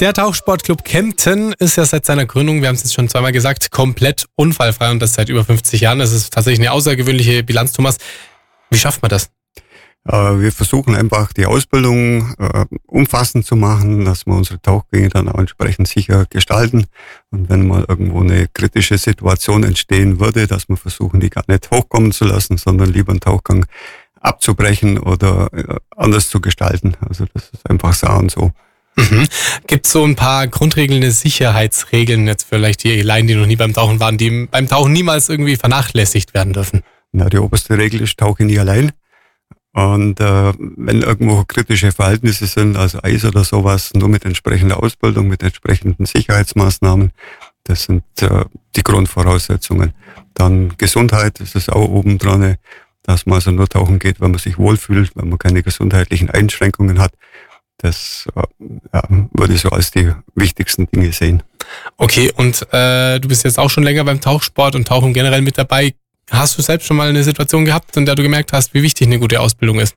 Der Tauchsportclub Kempten ist ja seit seiner Gründung, wir haben es jetzt schon zweimal gesagt, komplett unfallfrei und das seit über 50 Jahren. Das ist tatsächlich eine außergewöhnliche Bilanz, Thomas. Wie schafft man das? Wir versuchen einfach die Ausbildung umfassend zu machen, dass wir unsere Tauchgänge dann auch entsprechend sicher gestalten. Und wenn mal irgendwo eine kritische Situation entstehen würde, dass wir versuchen, die gar nicht hochkommen zu lassen, sondern lieber einen Tauchgang abzubrechen oder anders zu gestalten. Also das ist einfach so und so. Gibt es so ein paar grundregelnde Sicherheitsregeln, jetzt vielleicht die Laien, die noch nie beim Tauchen waren, die beim Tauchen niemals irgendwie vernachlässigt werden dürfen? Na, die oberste Regel ist, tauche nie allein. Und wenn irgendwo kritische Verhältnisse sind, also Eis oder sowas, nur mit entsprechender Ausbildung, mit entsprechenden Sicherheitsmaßnahmen, das sind die Grundvoraussetzungen. Dann Gesundheit, das ist auch oben dran, dass man also nur tauchen geht, wenn man sich wohlfühlt, wenn man keine gesundheitlichen Einschränkungen hat. Das würde ich so als die wichtigsten Dinge sehen. Okay, und du bist jetzt auch schon länger beim Tauchsport und Tauchen generell mit dabei. Hast du selbst schon mal eine Situation gehabt, in der du gemerkt hast, wie wichtig eine gute Ausbildung ist?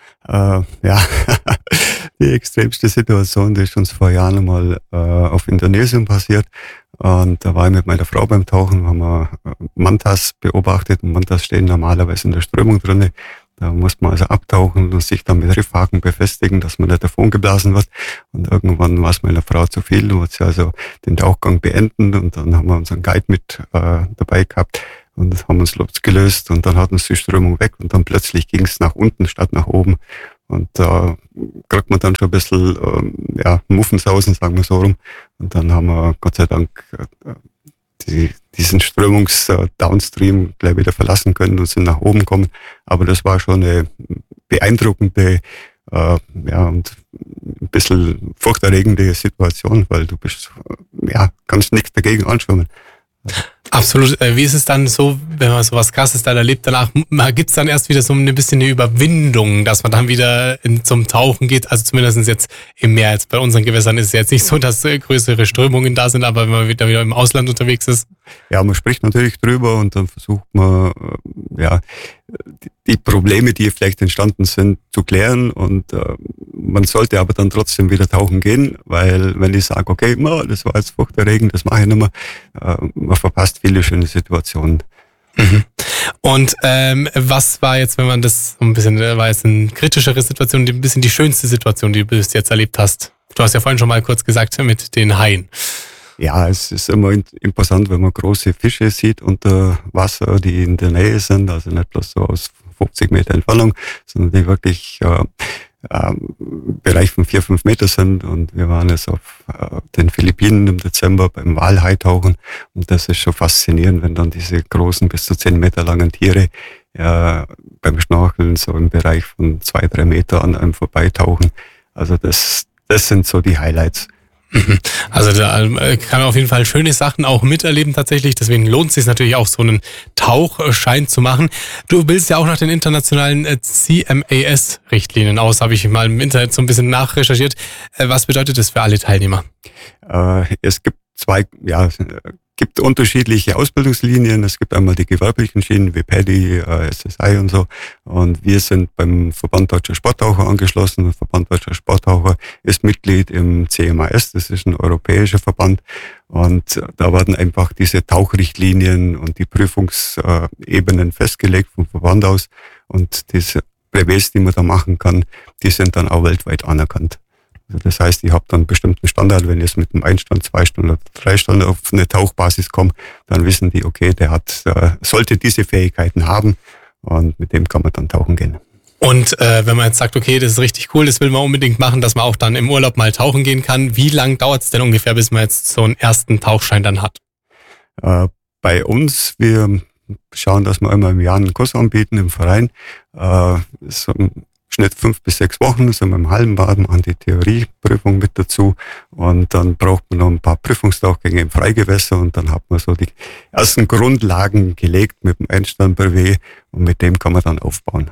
Die extremste Situation, die ist uns vor Jahren einmal auf Indonesien passiert. Und da war ich mit meiner Frau beim Tauchen, haben wir Mantas beobachtet. Und Mantas stehen normalerweise in der Strömung drin. Da muss man also abtauchen und sich dann mit Riffhaken befestigen, dass man nicht davon geblasen wird. Und irgendwann war es meiner Frau zu viel, und hat sie also den Tauchgang beenden. Und dann haben wir unseren Guide mit dabei gehabt und haben uns losgelöst. Und dann hat uns die Strömung weg und dann plötzlich ging es nach unten statt nach oben. Und da kriegt man dann schon ein bisschen Muffensausen, sagen wir so rum. Und dann haben wir Gott sei Dank diesen Strömungs-Downstream gleich wieder verlassen können und sind nach oben gekommen. Aber das war schon eine beeindruckende und ein bisschen furchterregende Situation, weil du kannst nichts dagegen anschwimmen. Absolut. Wie ist es dann so, wenn man sowas Krasses dann erlebt, danach gibt es dann erst wieder so ein bisschen eine Überwindung, dass man dann wieder zum Tauchen geht, also zumindest jetzt im Meer. Jetzt bei unseren Gewässern ist es jetzt nicht so, dass größere Strömungen da sind, aber wenn man wieder im Ausland unterwegs ist. Ja, man spricht natürlich drüber und dann versucht man, die Probleme, die vielleicht entstanden sind, zu klären, und man sollte aber dann trotzdem wieder tauchen gehen, weil wenn ich sage, okay, das war jetzt furchterregend, das mache ich nicht mehr, man verpasst viele schöne Situationen. Und was war jetzt, wenn man das so ein bisschen, war jetzt eine kritischere Situation, ein bisschen die schönste Situation, die du bis jetzt erlebt hast? Du hast ja vorhin schon mal kurz gesagt, mit den Haien. Ja, es ist immer imposant, wenn man große Fische sieht unter Wasser, die in der Nähe sind, also nicht bloß so aus 50 Meter Entfernung, sondern die wirklich Bereich von 4-5 Meter sind. Und wir waren jetzt auf den Philippinen im Dezember beim Walhaitauchen, und das ist schon faszinierend, wenn dann diese großen, bis zu 10 Meter langen Tiere beim Schnorcheln so im Bereich von 2-3 Meter an einem vorbeitauchen. Also das sind so die Highlights. Also da kann man auf jeden Fall schöne Sachen auch miterleben tatsächlich, deswegen lohnt es sich natürlich auch, so einen Tauchschein zu machen. Du bildest ja auch nach den internationalen CMAS-Richtlinien aus, habe ich mal im Internet so ein bisschen nachrecherchiert. Was bedeutet das für alle Teilnehmer? Es gibt gibt unterschiedliche Ausbildungslinien. Es gibt einmal die gewerblichen Schienen wie PADI, SSI und so. Und wir sind beim Verband Deutscher Sporttaucher angeschlossen. Der Verband Deutscher Sporttaucher ist Mitglied im CMAS. Das ist ein europäischer Verband. Und da werden einfach diese Tauchrichtlinien und die Prüfungsebenen festgelegt vom Verband aus. Und diese Brevets, die man da machen kann, die sind dann auch weltweit anerkannt. Also das heißt, ich habe dann einen bestimmten Standard. Wenn ich jetzt mit einem 1 Stand, 2 Stand oder 3 Stand auf eine Tauchbasis komme, dann wissen die, okay, der sollte diese Fähigkeiten haben, und mit dem kann man dann tauchen gehen. Und wenn man jetzt sagt, okay, das ist richtig cool, das will man unbedingt machen, dass man auch dann im Urlaub mal tauchen gehen kann, wie lang dauert es denn ungefähr, bis man jetzt so einen ersten Tauchschein dann hat? Bei uns, wir schauen, dass wir einmal im Jahr einen Kurs anbieten im Verein. So Schnitt 5 bis 6 Wochen, sind wir im Hallenbad, machen die Theorieprüfung mit dazu, und dann braucht man noch ein paar Prüfungstauchgänge im Freigewässer, und dann hat man so die ersten Grundlagen gelegt mit dem Einstandbrevet, und mit dem kann man dann aufbauen.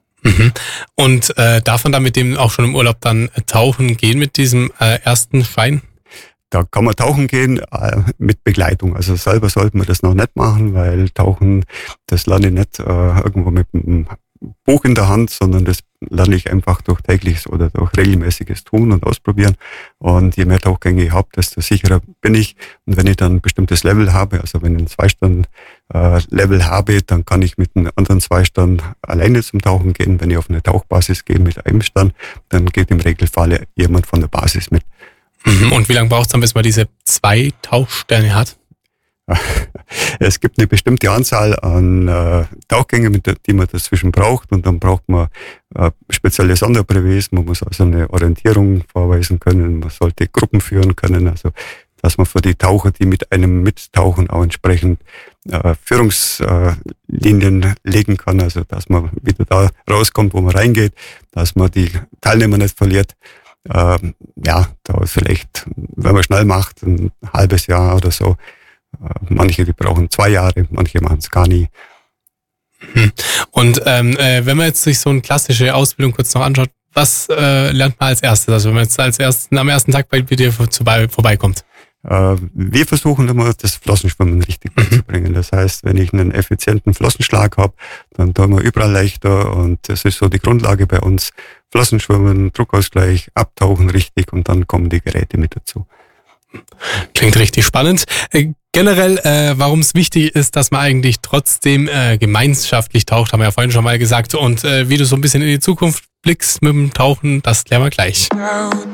Und darf man dann mit dem auch schon im Urlaub dann tauchen gehen mit diesem ersten Schein? Da kann man tauchen gehen mit Begleitung. Also selber sollte man das noch nicht machen, weil Tauchen, das lerne ich nicht irgendwo mit einem Buch in der Hand, sondern das lerne ich einfach durch tägliches oder durch regelmäßiges Tun und Ausprobieren. Und je mehr Tauchgänge ich habe, desto sicherer bin ich. Und wenn ich dann ein bestimmtes Level habe, also wenn ich ein 2-Stunden-Level habe, dann kann ich mit einem anderen 2 Stunden alleine zum Tauchen gehen. Wenn ich auf eine Tauchbasis gehe mit einem Stand, dann geht im Regelfall jemand von der Basis mit. Und wie lange braucht es dann, bis man diese 2 Tauchsterne hat? Es gibt eine bestimmte Anzahl an Tauchgängen, die man dazwischen braucht, und dann braucht man spezielle Sonderbrevets. Man muss also eine Orientierung vorweisen können, man sollte Gruppen führen können, also dass man für die Taucher, die mit einem mittauchen, auch entsprechend Führungslinien legen kann, also dass man wieder da rauskommt, wo man reingeht, dass man die Teilnehmer nicht verliert. Dauert vielleicht, wenn man schnell macht, ein halbes Jahr oder so. Manche, die brauchen 2 Jahre, manche machen es gar nie. Und wenn man jetzt sich so eine klassische Ausbildung kurz noch anschaut, was lernt man als erstes? Also wenn man jetzt am ersten Tag bei dir vorbeikommt? Wir versuchen immer, das Flossenschwimmen richtig beizubringen. Das heißt, wenn ich einen effizienten Flossenschlag habe, dann tun wir überall leichter, und das ist so die Grundlage bei uns. Flossenschwimmen, Druckausgleich, Abtauchen richtig, und dann kommen die Geräte mit dazu. Klingt richtig spannend. Generell, warum es wichtig ist, dass man eigentlich trotzdem gemeinschaftlich taucht, haben wir ja vorhin schon mal gesagt. Und wie du so ein bisschen in die Zukunft blickst mit dem Tauchen, das klären wir gleich.